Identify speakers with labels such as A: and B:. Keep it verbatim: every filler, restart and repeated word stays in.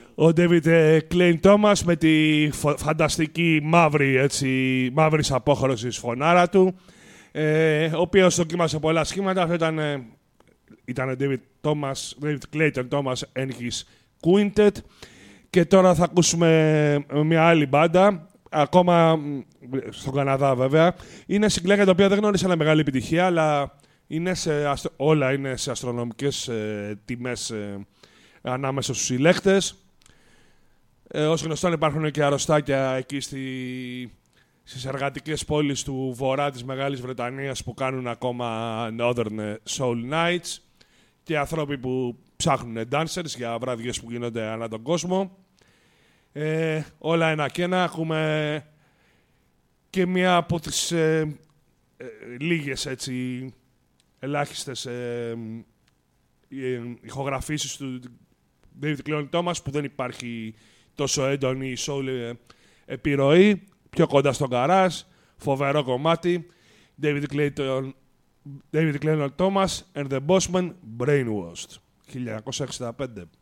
A: Ο David Klein Thomas με τη φανταστική μαύρη, έτσι, μαύρης απόχρωσης φωνάρα του, ε, ο οποίος δοκίμασε πολλά σχήματα. Αυτό ήταν, ήταν David, Thomas, David Clayton Thomas and his Quintet. Και τώρα θα ακούσουμε μια άλλη μπάντα, ακόμα στον Καναδά βέβαια. Είναι συγκλέκια τα οποία δεν γνώρισαν μεγάλη επιτυχία, αλλά είναι σε αστρο... όλα είναι σε αστρονομικές ε, τιμές ε, ανάμεσα στους συλλέκτες. Ε, ως γνωστόν υπάρχουν και αρρωστάκια εκεί στη... στις εργατικές πόλεις του βορρά της Μεγάλης Βρετανίας που κάνουν ακόμα Northern Soul Nights και ανθρώποι που ψάχνουν dancers για βραδιές που γίνονται ανά τον κόσμο. Ε, όλα ένα και ένα. Έχουμε και μία από τις ε, ε, λίγες έτσι, ελάχιστες ε, ε, ηχογραφήσεις του David Klein Thomas που δεν υπάρχει τόσο έντονη soul ε, επιρροή. Πιο κοντά στον garage, φοβερό κομμάτι. David Clayton, David Klein Thomas and the Bossman Brainwashed, χίλια εννιακόσια εξήντα πέντε.